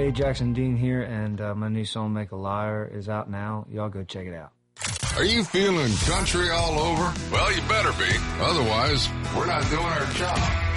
Hey, Jackson Dean here, and my new song, Make a Liar, is out now. Y'all go check it out. Are you feeling country all over? Well, you better be. Otherwise, we're not doing our job.